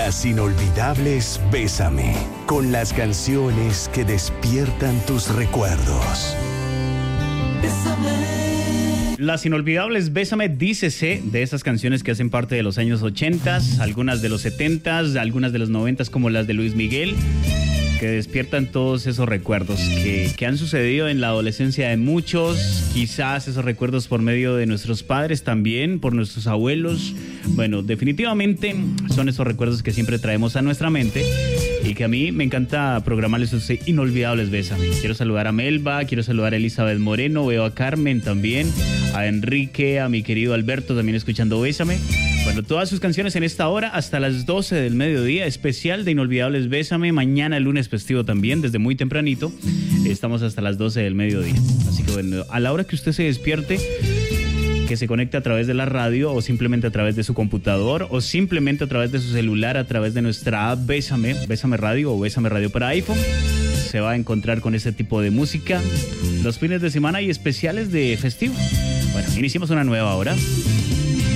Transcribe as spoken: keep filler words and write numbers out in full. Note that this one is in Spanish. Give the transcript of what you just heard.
Las inolvidables Bésame, con las canciones que despiertan tus recuerdos. Bésame. Las inolvidables Bésame, dícese de esas canciones que hacen parte de los años ochentas, algunas de los setentas, algunas de los noventas como las de Luis Miguel, que despiertan todos esos recuerdos que, que han sucedido en la adolescencia de muchos, quizás esos recuerdos por medio de nuestros padres también, por nuestros abuelos. Bueno, definitivamente son esos recuerdos que siempre traemos a nuestra mente y que a mí me encanta programarles esos inolvidables Bésame. Quiero saludar a Melba, quiero saludar a Elizabeth Moreno, veo a Carmen también, a Enrique, a mi querido Alberto también escuchando Bésame. Bueno, todas sus canciones en esta hora hasta las doce del mediodía, especial de Inolvidables Bésame, mañana el lunes festivo también, desde muy tempranito, estamos hasta las doce del mediodía. Así que bueno, a la hora que usted se despierte, que se conecte a través de la radio o simplemente a través de su computador o simplemente a través de su celular, a través de nuestra app Bésame, Bésame Radio o Bésame Radio para iPhone, se va a encontrar con ese tipo de música los fines de semana y especiales de festivo. Bueno, iniciamos una nueva hora.